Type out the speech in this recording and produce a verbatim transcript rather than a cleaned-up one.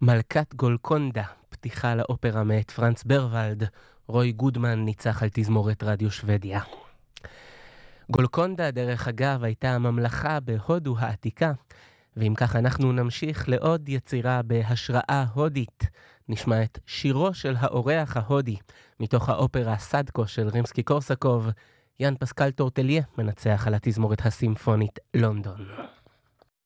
מלכת גולקונדה, פתיחה לאופרה מאת פרנץ ברוולד, רוי גודמן ניצח על תזמורת רדיו שוודיה. גולקונדה, דרך אגב, הייתה הממלכה בהודו העתיקה, ואם כך אנחנו נמשיך לעוד יצירה בהשראה הודית. נשמע את שירו של האורח ההודי, מתוך האופרה סדקו של רימסקי קורסקוב. יאן פסקל טורטליה מנצח על התזמורת הסימפונית לונדון.